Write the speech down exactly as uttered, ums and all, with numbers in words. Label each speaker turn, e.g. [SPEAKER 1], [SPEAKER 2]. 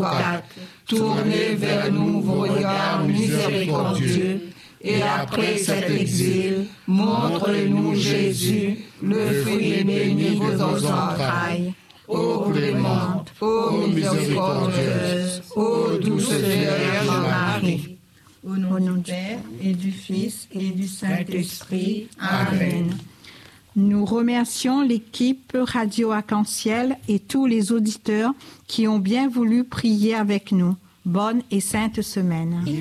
[SPEAKER 1] Pantocrates, tournez vers nous vos regards miséricordieux, et après cet exil, montre-nous Jésus, le fruit béni de vos entrailles. Ô clémente, ô miséricordieuse, ô douce Vierge Marie.
[SPEAKER 2] Au nom du Père et du Fils et du Saint-Esprit. Amen.
[SPEAKER 3] Nous remercions l'équipe Radio Arc-en-Ciel et tous les auditeurs qui ont bien voulu prier avec nous. Bonne et sainte semaine.